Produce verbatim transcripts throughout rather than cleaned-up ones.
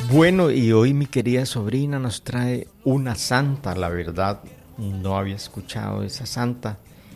Bueno, y hoy mi querida sobrina nos trae una santa, la verdad, no había escuchado esa santa,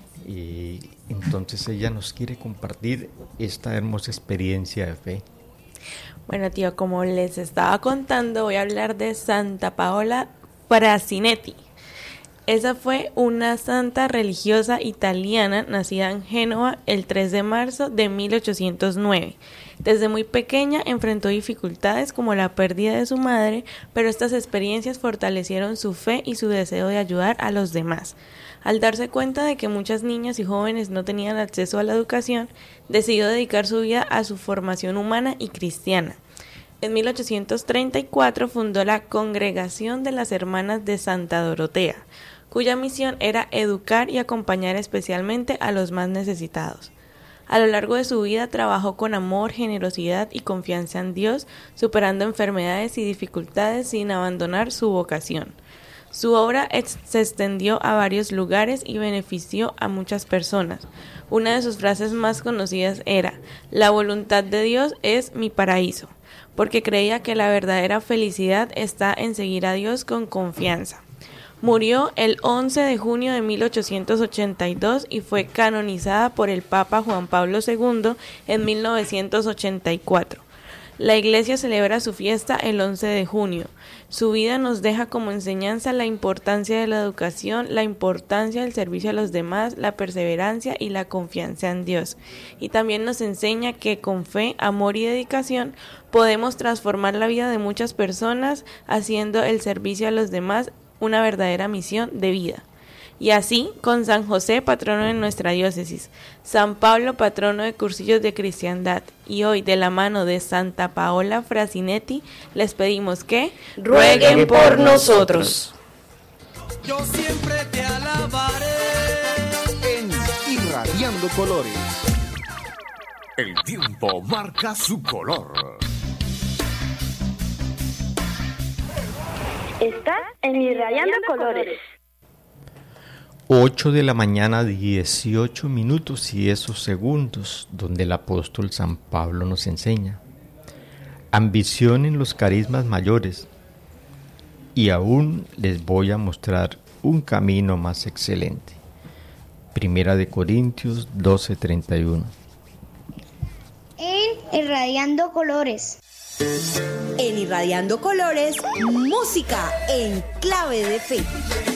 y entonces ella nos quiere compartir esta hermosa experiencia de fe. Bueno, tío, como les estaba contando, voy a hablar de Santa Paola Frasinetti. Esa fue una santa religiosa italiana nacida en Génova el tres de marzo de mil ochocientos nueve. Desde muy pequeña enfrentó dificultades como la pérdida de su madre, pero estas experiencias fortalecieron su fe y su deseo de ayudar a los demás. Al darse cuenta de que muchas niñas y jóvenes no tenían acceso a la educación, decidió dedicar su vida a su formación humana y cristiana. En mil ochocientos treinta y cuatro fundó la Congregación de las Hermanas de Santa Dorotea, cuya misión era educar y acompañar especialmente a los más necesitados. A lo largo de su vida trabajó con amor, generosidad y confianza en Dios, superando enfermedades y dificultades sin abandonar su vocación. Su obra ex- se extendió a varios lugares y benefició a muchas personas. Una de sus frases más conocidas era: "La voluntad de Dios es mi paraíso", porque creía que la verdadera felicidad está en seguir a Dios con confianza. Murió el once de junio de mil ochocientos ochenta y dos y fue canonizada por el Papa Juan Pablo segundo en mil novecientos ochenta y cuatro. La Iglesia celebra su fiesta el once de junio. Su vida nos deja como enseñanza la importancia de la educación, la importancia del servicio a los demás, la perseverancia y la confianza en Dios. Y también nos enseña que con fe, amor y dedicación podemos transformar la vida de muchas personas, haciendo el servicio a los demás una verdadera misión de vida. Y así, con San José, patrono de nuestra diócesis, San Pablo, patrono de cursillos de cristiandad, y hoy de la mano de Santa Paola Frasinetti, les pedimos que rueguen por nosotros. Yo siempre te alabaré En Irradiando Colores. El tiempo marca su color. Está en Irradiando Colores. ocho de la mañana, dieciocho minutos y esos segundos, donde el apóstol San Pablo nos enseña: ambicionen los carismas mayores, y aún les voy a mostrar un camino más excelente. Primera de Corintios doce treinta y uno. En Irradiando Colores. En Irradiando Colores, música en clave de fe.